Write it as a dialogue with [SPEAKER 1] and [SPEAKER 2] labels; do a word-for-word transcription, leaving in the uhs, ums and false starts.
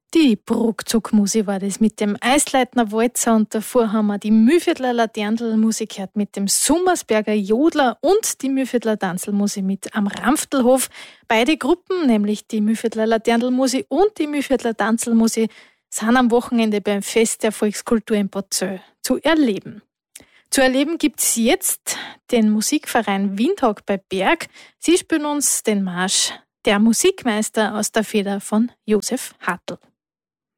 [SPEAKER 1] Die Bruckzuck-Musik war das mit dem Eisleitner Walzer und davor haben wir die Mühlviertler Laterndelmusik gehört mit dem Summersberger Jodler und die Mühlviertler Tanzelmusik mit Am Ramftelhof. Beide Gruppen, nämlich die Mühlviertler Laterndelmusik und die Mühlviertler Tanzelmusik, sind am Wochenende beim Fest der Volkskultur in Botzöll zu erleben. Zu erleben gibt's jetzt den Musikverein Windhoek bei Berg. Sie spielen uns den Marsch Der Musikmeister aus der Feder von Josef Hartl.